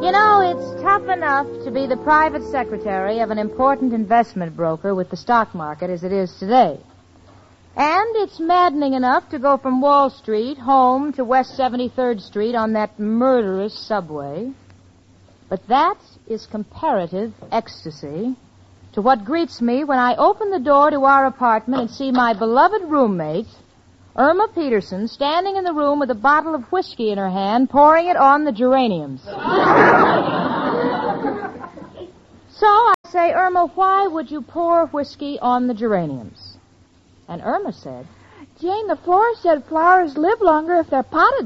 You know, it's tough enough to be the private secretary of an important investment broker with the stock market as it is today. And it's maddening enough to go from Wall Street home to West 73rd Street on that murderous subway. But that is comparative ecstasy to what greets me when I open the door to our apartment and see my beloved roommate, Irma Peterson, standing in the room with a bottle of whiskey in her hand, pouring it on the geraniums. So I say, Irma, why would you pour whiskey on the geraniums? And Irma said, Jane, the florist said flowers live longer if they're potted.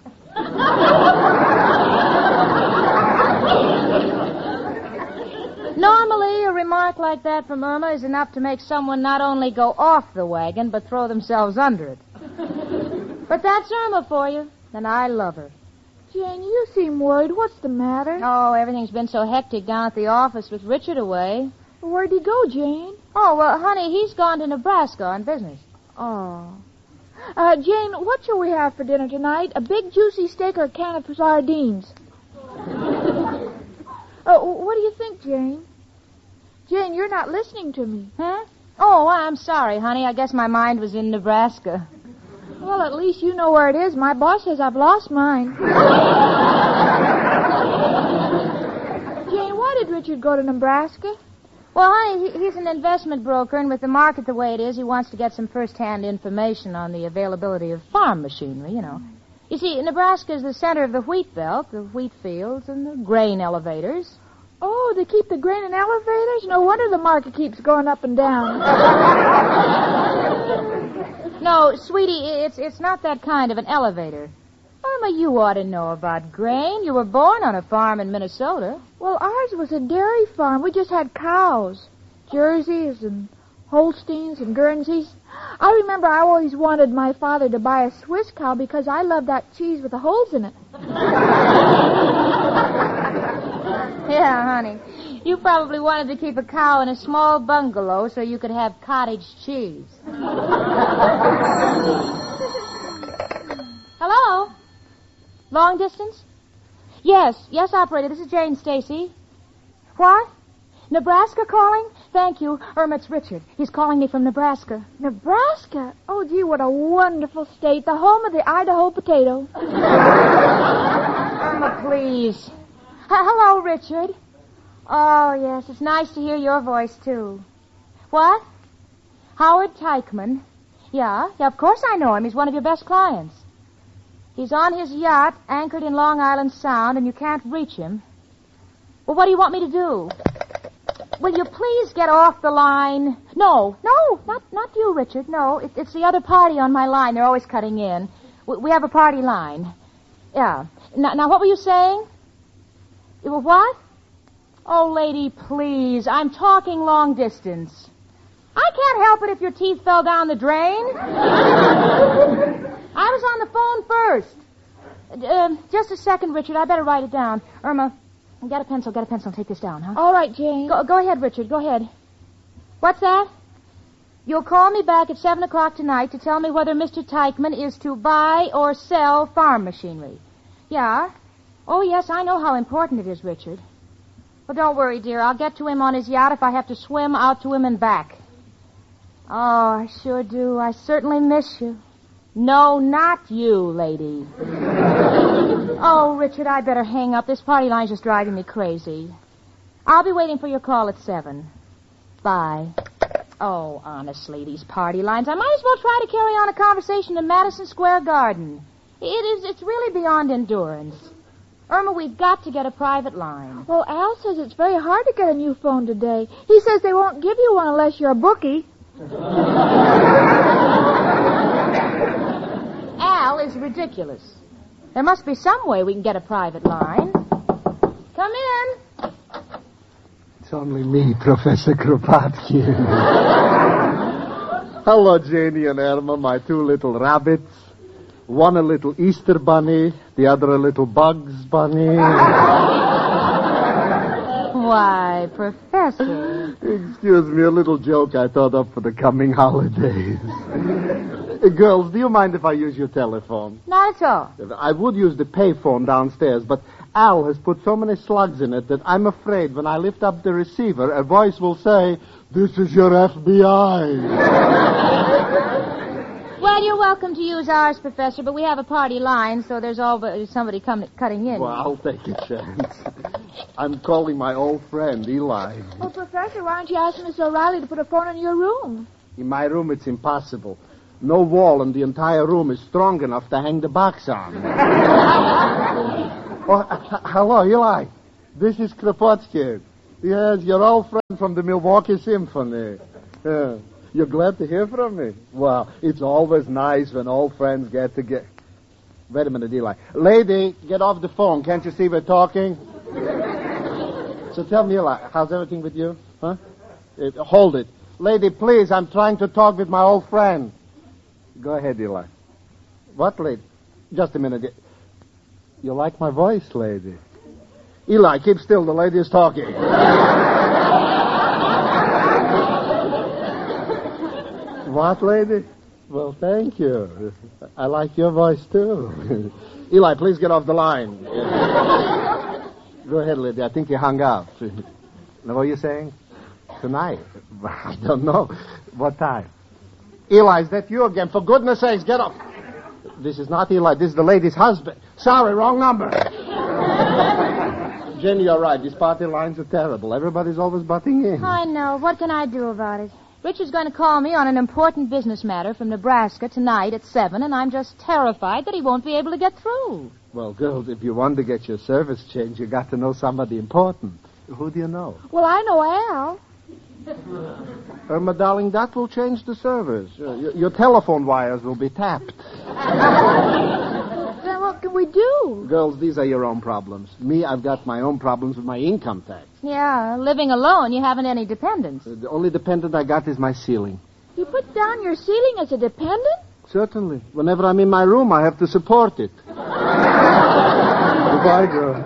Normally, a remark like that from Irma is enough to make someone not only go off the wagon, but throw themselves under it. But that's Irma for you, and I love her. Jane, you seem worried. What's the matter? Oh, everything's been so hectic down at the office with Richard away. Where'd he go, Jane? Oh, well, honey, he's gone to Nebraska on business. Oh. Jane, what shall we have for dinner tonight? A big juicy steak or a can of sardines? What do you think, Jane? Jane, you're not listening to me. Huh? Oh, I'm sorry, honey. I guess my mind was in Nebraska. Well, at least you know where it is. My boss says I've lost mine. Jane, why did Richard go to Nebraska? Well, honey, he's an investment broker, and with the market the way it is, he wants to get some first-hand information on the availability of farm machinery, you know. You see, Nebraska is the center of the wheat belt, the wheat fields, and the grain elevators. Oh, they keep the grain in elevators? No wonder the market keeps going up and down. No, sweetie, it's not that kind of an elevator. Irma, you ought to know about grain. You were born on a farm in Minnesota. Well, ours was a dairy farm. We just had cows. Jerseys and Holsteins and Guernseys. I remember I always wanted my father to buy a Swiss cow because I loved that cheese with the holes in it. Yeah, honey. You probably wanted to keep a cow in a small bungalow so you could have cottage cheese. Hello? Long distance? Yes, operator. This is Jane Stacy. What? Nebraska calling? Thank you. Irma, it's Richard. He's calling me from Nebraska. Nebraska? Oh, gee, what a wonderful state. The home of the Idaho potato. Irma, please. Hello, Richard. Oh, yes, it's nice to hear your voice, too. What? Howard Teichman. Yeah, of course I know him. He's one of your best clients. He's on his yacht, anchored in Long Island Sound, and you can't reach him. Well, what do you want me to do? Will you please get off the line? No, not you, Richard. No, it's the other party on my line. They're always cutting in. We have a party line. Yeah. Now, what were you saying? What? Oh, lady, please. I'm talking long distance. I can't help it if your teeth fell down the drain. I was on the phone first. Just a second, Richard. I better write it down. Irma, get a pencil. Take this down, huh? All right, Jane. Go ahead, Richard. Go ahead. What's that? You'll call me back at 7 o'clock tonight to tell me whether Mr. Teichman is to buy or sell farm machinery. Yeah? Oh, yes, I know how important it is, Richard. Well, don't worry, dear. I'll get to him on his yacht if I have to swim out to him and back. Oh, I sure do. I certainly miss you. No, not you, lady. Oh, Richard, I better hang up. This party line's just driving me crazy. I'll be waiting for your call at 7. Bye. Oh, honestly, these party lines. I might as well try to carry on a conversation in Madison Square Garden. It's really beyond endurance. Irma, we've got to get a private line. Well, Al says it's very hard to get a new phone today. He says they won't give you one unless you're a bookie. Al is ridiculous. There must be some way we can get a private line. Come in. It's only me, Professor Kropotkin. Hello, Janie and Irma, my two little rabbits. One a little Easter bunny, the other a little Bugs bunny. Why, Professor. Excuse me, a little joke I thought up for the coming holidays. Girls, do you mind if I use your telephone? Not at all. I would use the payphone downstairs, but Al has put so many slugs in it that I'm afraid when I lift up the receiver, a voice will say, "This is your FBI." Well, you're welcome to use ours, Professor, but we have a party line, so there's always somebody cutting in. Well, I'll take a chance. I'm calling my old friend, Eli. Oh, Professor, why don't you ask Miss O'Reilly to put a phone in your room? In my room, it's impossible. No wall in the entire room is strong enough to hang the box on. Hello, Eli. This is Kropotkin. Yes, your old friend from the Milwaukee Symphony. You're glad to hear from me? Well, it's always nice when old friends get together. Wait a minute, Eli. Lady, get off the phone. Can't you see we're talking? So tell me, Eli, how's everything with you? Huh? Hold it. Lady, please, I'm trying to talk with my old friend. Go ahead, Eli. What, lady? Just a minute. You like my voice, lady? Eli, keep still. The lady is talking. What, lady? Well, thank you. I like your voice, too. Eli, please get off the line. Go ahead, lady. I think you hung up. Now, what are you saying? Tonight? I don't know. What time? Eli, is that you again? For goodness sakes, get up. This is not Eli. This is the lady's husband. Sorry, wrong number. Jenny, you're right. These party lines are terrible. Everybody's always butting in. I know. What can I do about it? Richard's going to call me on an important business matter from Nebraska tonight at 7, and I'm just terrified that he won't be able to get through. Well, girls, if you want to get your service changed, you got to know somebody important. Who do you know? Well, I know Al. Irma, darling, that will change the service. Your telephone wires will be tapped. Then what can we do? Girls, these are your own problems. Me, I've got my own problems with my income tax. Yeah, living alone, you haven't any dependents. The only dependent I got is my ceiling. You put down your ceiling as a dependent? Certainly. Whenever I'm in my room, I have to support it. Goodbye, girls.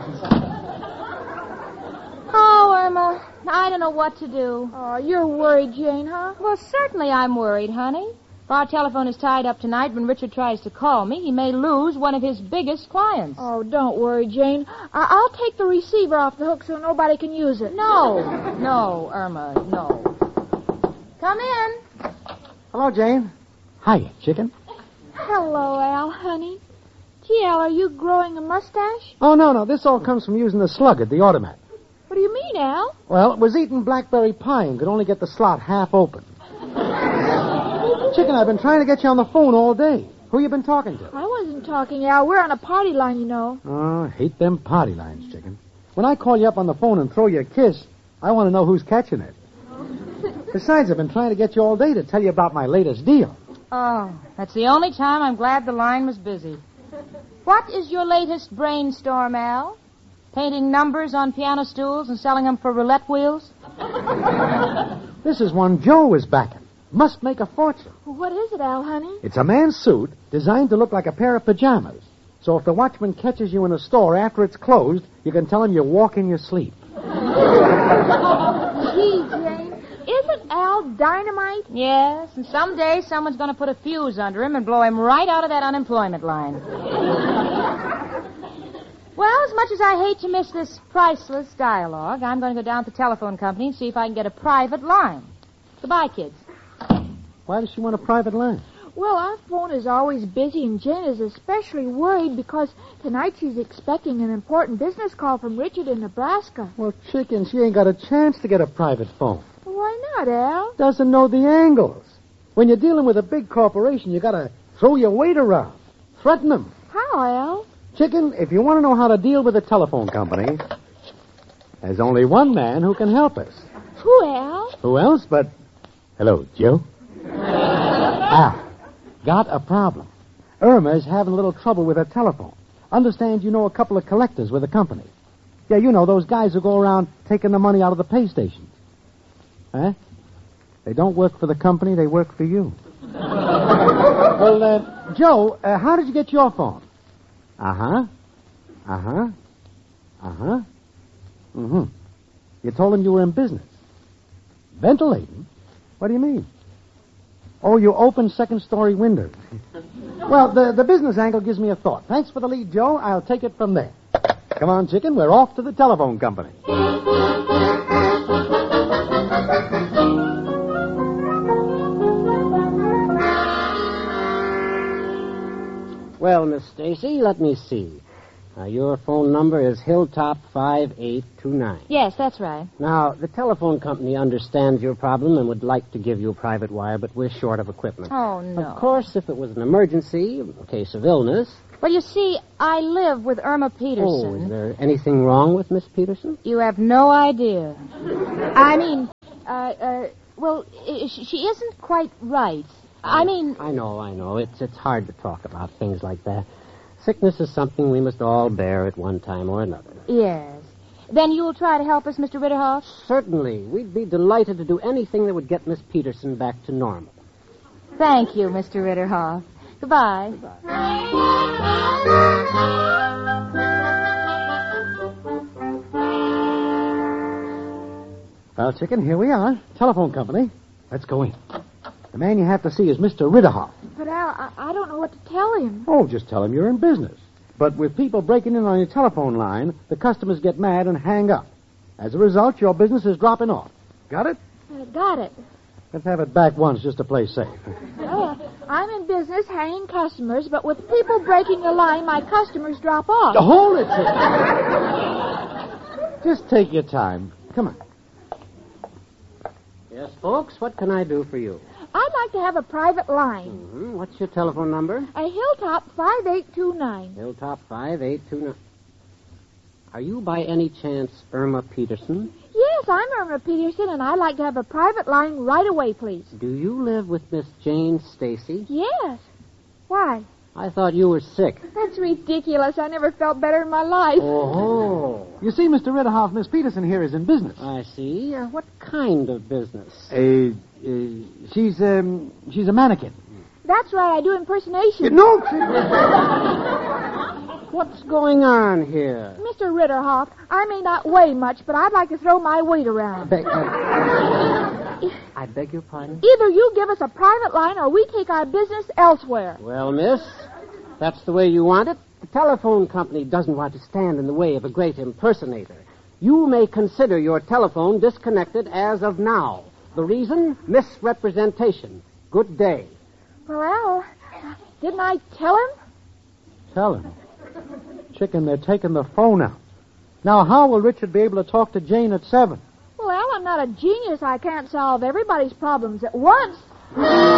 Oh, Irma, I don't know what to do. Oh, you're worried, Jane, huh? Well, certainly I'm worried, honey. If our telephone is tied up tonight when Richard tries to call me, he may lose one of his biggest clients. Oh, don't worry, Jane. I'll take the receiver off the hook so nobody can use it. No, Irma, no. Come in. Hello, Jane. Hiya, chicken. Hello, Al, honey. Gee, Al, are you growing a mustache? Oh, no. This all comes from using the slug at the automat. What do you mean, Al? Well, it was eating blackberry pie and could only get the slot half open. Chicken, I've been trying to get you on the phone all day. Who you been talking to? I wasn't talking, Al. We're on a party line, you know. Oh, I hate them party lines, chicken. When I call you up on the phone and throw you a kiss, I want to know who's catching it. Besides, I've been trying to get you all day to tell you about my latest deal. Oh, that's the only time I'm glad the line was busy. What is your latest brainstorm, Al? Painting numbers on piano stools and selling them for roulette wheels? This is one Joe is backing. Must make a fortune. Well, what is it, Al, honey? It's a man's suit designed to look like a pair of pajamas. So if the watchman catches you in a store after it's closed, you can tell him you walk in your sleep. Gee, Jane, isn't Al dynamite? Yes, and someday someone's going to put a fuse under him and blow him right out of that unemployment line. Well, as much as I hate to miss this priceless dialogue, I'm going to go down to the telephone company and see if I can get a private line. Goodbye, kids. Why does she want a private line? Well, our phone is always busy, and Jane is especially worried because tonight she's expecting an important business call from Richard in Nebraska. Well, chicken, she ain't got a chance to get a private phone. Well, why not, Al? Doesn't know the angles. When you're dealing with a big corporation, you gotta throw your weight around. Threaten them. How, Al? Chicken, if you want to know how to deal with a telephone company, there's only one man who can help us. Who, Al? Who else but... Hello, Joe? Got a problem. Irma is having a little trouble with her telephone. Understand you know a couple of collectors with the company. Yeah, you know, those guys who go around taking the money out of the pay stations. Huh? They don't work for the company, they work for you. Well, Joe, how did you get your phone? You told him you were in business. Ventilating? What do you mean? Oh, you open second-story windows. Well, the business angle gives me a thought. Thanks for the lead, Joe. I'll take it from there. Come on, Chicken. We're off to the telephone company. Well, Miss Stacy, let me see. Your phone number is Hilltop 5829. Yes, that's right. Now, the telephone company understands your problem and would like to give you a private wire, but we're short of equipment. Oh, no. Of course, if it was an emergency, a case of illness... Well, you see, I live with Irma Oh, Peterson. is there anything wrong with Miss Peterson? You have no idea. I mean, she isn't quite right. I mean... I know. It's hard to talk about things like that. Sickness is something we must all bear at one time or another. Yes. Then you'll try to help us, Mr. Ritterhoff? Certainly. We'd be delighted to do anything that would get Miss Peterson back to normal. Thank you, Mr. Ritterhoff. Goodbye. Well, Chicken, here we are. Telephone company. Let's go in. The man you have to see is Mr. Ritterhoff. But, Al, I don't know what to tell him. Oh, just tell him you're in business. But with people breaking in on your telephone line, the customers get mad and hang up. As a result, your business is dropping off. Got it? Got it. Let's have it back once just to play safe. I'm in business hanging customers, but with people breaking the line, my customers drop off. Hold it, Chicken. Just take your time. Come on. Yes, folks, what can I do for you? I'd like to have a private line. Mm-hmm. What's your telephone number? A Hilltop 5829. Hilltop 5829. Are you by any chance Irma Peterson? Yes, I'm Irma Peterson, and I'd like to have a private line right away, please. Do you live with Miss Jane Stacy? Yes. Why? I thought you were sick. That's ridiculous. I never felt better in my life. Oh. You see, Mr. Ritterhoff, Miss Peterson here is in business. I see. What kind of business? She's a mannequin. That's right. I do impersonation. No, What's going on here? Mr. Ritterhoff, I may not weigh much, but I'd like to throw my weight around. I beg your pardon? Either you give us a private line or we take our business elsewhere. Well, miss, that's the way you want it. The telephone company doesn't want to stand in the way of a great impersonator. You may consider your telephone disconnected as of now. The reason? Misrepresentation. Good day. Well, didn't I tell him? Tell him. Chicken, they're taking the phone out. Now, how will Richard be able to talk to Jane at 7? Well, I'm not a genius. I can't solve everybody's problems at once.